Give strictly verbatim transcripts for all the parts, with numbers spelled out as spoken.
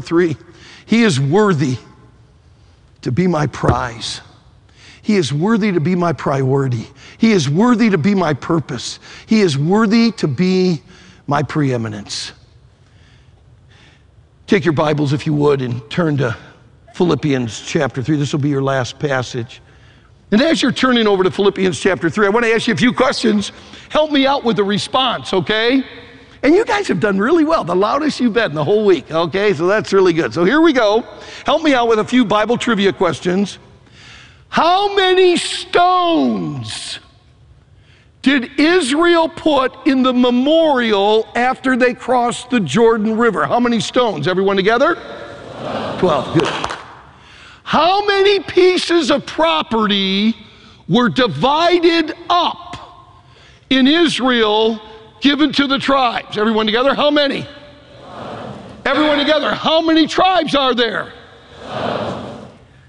three. He is worthy to be my prize. He is worthy to be my priority. He is worthy to be my purpose. He is worthy to be my preeminence. Take your Bibles, if you would, and turn to Philippians chapter three. This will be your last passage. And as you're turning over to Philippians chapter three, I want to ask you a few questions. Help me out with the response, okay? And you guys have done really well, the loudest you've been the whole week, okay? So that's really good. So here we go. Help me out with a few Bible trivia questions. How many stones did Israel put in the memorial after they crossed the Jordan River? How many stones? Everyone together? Twelve. Twelve, good. How many pieces of property were divided up in Israel given to the tribes? Everyone together, how many? Twelve. Everyone together, how many tribes are there? Twelve.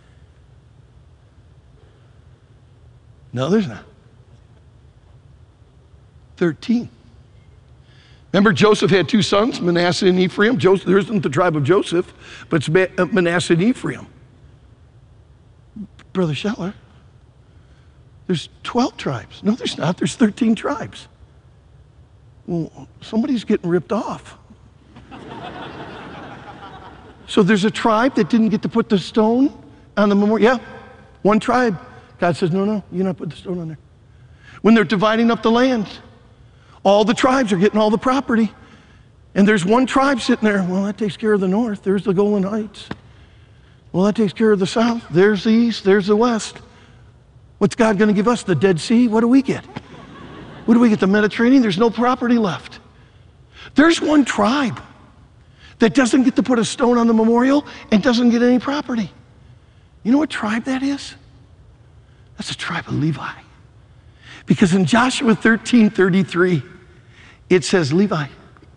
No, there's not. Thirteen. Remember, Joseph had two sons, Manasseh and Ephraim. Joseph, there isn't the tribe of Joseph, but it's Manasseh and Ephraim. Brother Shetler, there's twelve tribes. No, there's not. There's thirteen tribes. Well, somebody's getting ripped off. So there's a tribe that didn't get to put the stone on the memorial. Yeah, one tribe. God says, no, no, you're not putting the stone on there. When they're dividing up the land, all the tribes are getting all the property. And there's one tribe sitting there. Well, that takes care of the north. There's the Golan Heights. Well, that takes care of the south. There's the east. There's the west. What's God going to give us? The Dead Sea? What do we get? What do we get? The Mediterranean? There's no property left. There's one tribe that doesn't get to put a stone on the memorial and doesn't get any property. You know what tribe that is? That's the tribe of Levi. Because in Joshua thirteen thirty-three, it says, Levi,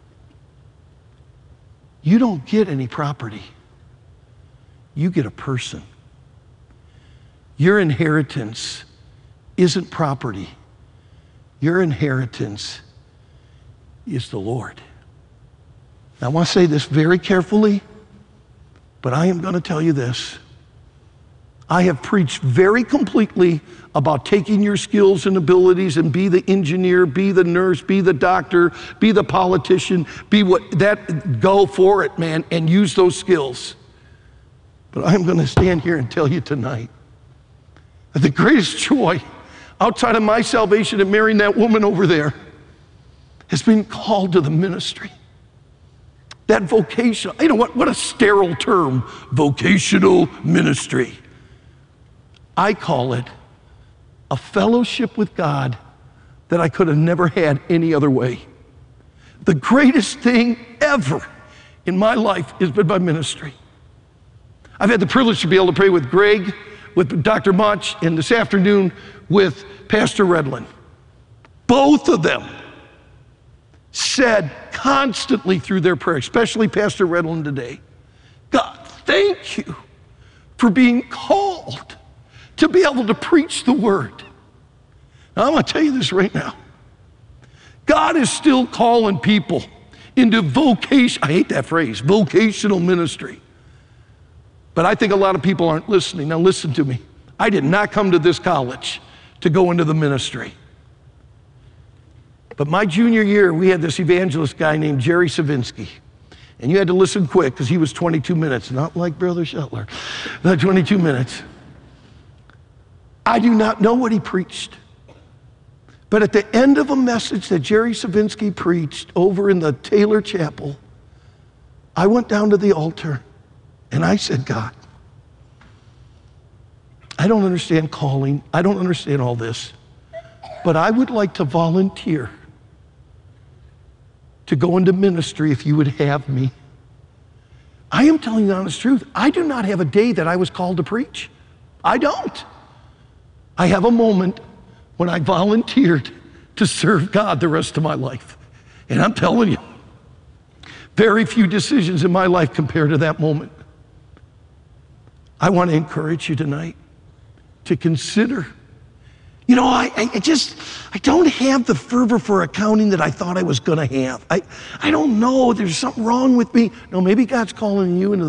you don't get any property. You get a person. Your inheritance isn't property. Your inheritance is the Lord. Now, I want to say this very carefully, but I am going to tell you this. I have preached very completely about taking your skills and abilities and be the engineer, be the nurse, be the doctor, be the politician, be what that, go for it, man, and use those skills. But I'm going to stand here and tell you tonight that the greatest joy outside of my salvation and marrying that woman over there has been called to the ministry. That vocation, you know what, what a sterile term, vocational ministry. I call it a fellowship with God that I could have never had any other way. The greatest thing ever in my life has been my ministry. I've had the privilege to be able to pray with Greg, with Doctor Much, and this afternoon with Pastor Redlin. Both of them said constantly through their prayer, especially Pastor Redlin today, God, thank you for being called to be able to preach the word. Now, I'm going to tell you this right now. God is still calling people into vocation. I hate that phrase, vocational ministry. But I think a lot of people aren't listening. Now listen to me. I did not come to this college to go into the ministry. But my junior year, we had this evangelist guy named Jerry Savinsky. And you had to listen quick because he was twenty-two minutes, not like Brother Shetler, not twenty-two minutes. I do not know what he preached. But at the end of a message that Jerry Savinsky preached over in the Taylor Chapel, I went down to the altar and I said, God, I don't understand calling. I don't understand all this. But I would like to volunteer to go into ministry if you would have me. I am telling you the honest truth. I do not have a day that I was called to preach. I don't. I have a moment when I volunteered to serve God the rest of my life. And I'm telling you, very few decisions in my life compare to that moment. I want to encourage you tonight to consider. You know, I, I just, I don't have the fervor for accounting that I thought I was going to have. I, I don't know. There's something wrong with me. No, maybe God's calling you into the